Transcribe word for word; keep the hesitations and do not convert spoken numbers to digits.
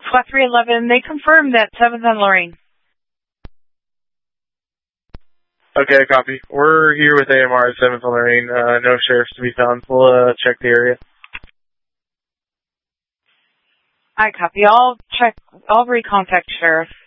SWAT three eleven, they confirmed that seventh on Lorraine. Okay, copy. We're here with A M R at seventh on Lorraine. Uh, no sheriffs to be found. We'll uh, check the area. I copy. I'll check. I'll recontact sheriff.